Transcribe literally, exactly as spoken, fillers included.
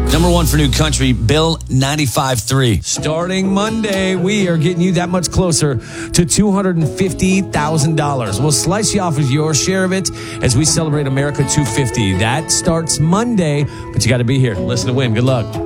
Number one for new country, Bill ninety-five three. Starting Monday, we are getting you that much closer to two hundred fifty thousand dollars. We'll slice you off with your share of it as we celebrate America two fifty. That starts Monday, but you got to be here. Listen to win. Good luck.